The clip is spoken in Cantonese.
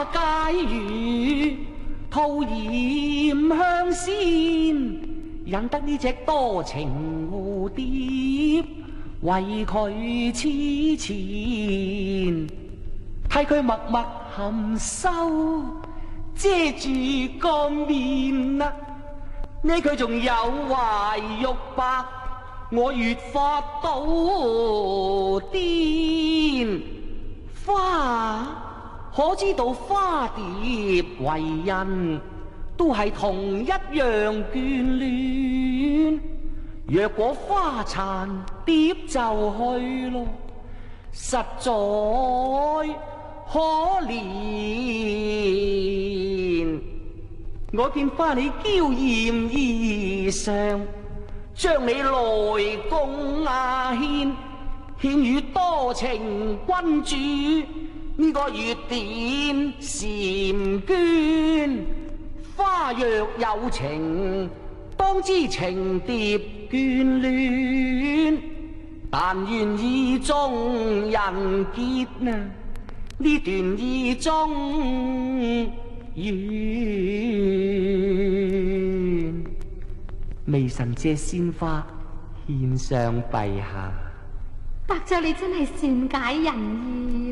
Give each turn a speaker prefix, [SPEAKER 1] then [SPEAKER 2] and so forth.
[SPEAKER 1] 花皆如吐艷香仙，引得呢隻多情蝴蝶為佢痴纏，睇佢默默含羞遮住個面啊！呢佢仲有懷玉白，我越發到癲。花可知道花蝶為人都係同一樣眷戀，若果花殘蝶就去咯，實在可憐。我見花你嬌艷異常，將你來共獻，獻與多情君主呢個月典嬋娟。花若有情，當知情蝶眷戀，但願意中人結啊呢段意中緣。微臣借鮮花獻上陛下。
[SPEAKER 2] 伯爵你真係善解人意。